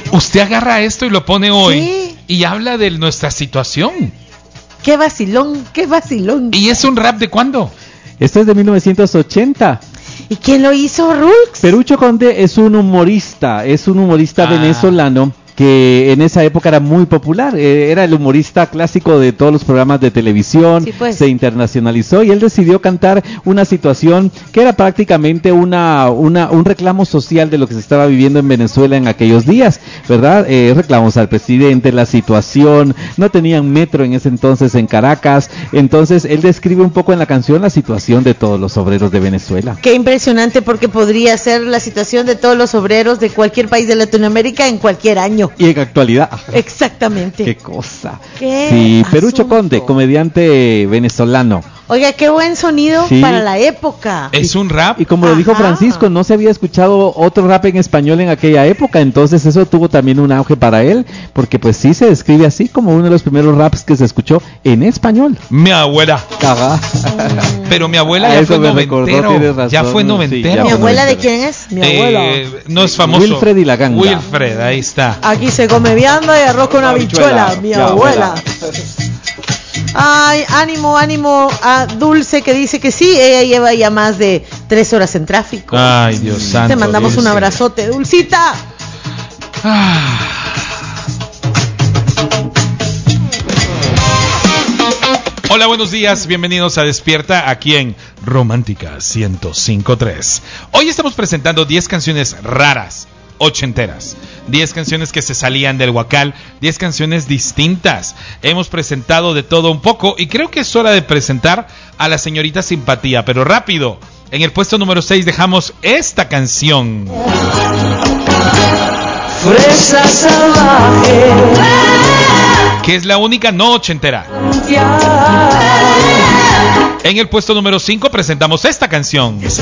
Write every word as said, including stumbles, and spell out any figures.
Usted agarra esto y lo pone hoy Sí. y habla de nuestra situación. Qué vacilón, qué vacilón. ¿Y es un rap de cuándo? Esto es de mil novecientos ochenta. ¿Y quién lo hizo, Rulx? Perucho Conde es un humorista, es un humorista Ah. venezolano que en esa época era muy popular, eh, era el humorista clásico de todos los programas de televisión, Sí, pues. se internacionalizó y él decidió cantar una situación que era prácticamente una, una un reclamo social de lo que se estaba viviendo en Venezuela en aquellos días, ¿verdad? Eh, reclamos al presidente, la situación, no tenían metro en ese entonces en Caracas, entonces él describe un poco en la canción la situación de todos los obreros de Venezuela. Qué impresionante, porque podría ser la situación de todos los obreros de cualquier país de Latinoamérica en cualquier año. Y en actualidad, Exactamente. qué cosa. Qué Sí, Perucho asunto. Conde, comediante venezolano. Oiga, qué buen sonido Sí. para la época. ¿Es un rap? Y como lo dijo Ajá. Francisco, no se había escuchado otro rap en español en aquella época, entonces eso tuvo también un auge para él, porque pues sí se describe así como uno de los primeros raps que se escuchó en español. Mi abuela. Ajá. Pero mi abuela A ya eso fue me recordó, tienes noventero. razón, Ya fue sí, noventero. ya ¿Mi fue abuela de noventero. quién es? Mi Eh, abuela. no es famoso. Wilfred y la Ganga. Wilfred, ahí está. Aquí se come vianda y arroz con habichuela, habichuela, mi mi abuela. abuela. Ay, ánimo, ánimo a Dulce, que dice que sí, ella lleva ya más de tres horas en tráfico. Ay, Dios santo. Te mandamos un Dulce. abrazote, Dulcita. Ah. Hola, buenos días, bienvenidos a Despierta aquí en Romántica ciento cinco punto tres. Hoy estamos presentando diez canciones raras, ochenteras, diez canciones que se salían del huacal, diez canciones distintas. Hemos presentado de todo un poco y creo que es hora de presentar a la señorita Simpatía, pero rápido. En el puesto número seis dejamos esta canción. Fresa salvaje, Que es la única no ochentera. En el puesto número cinco presentamos esta canción.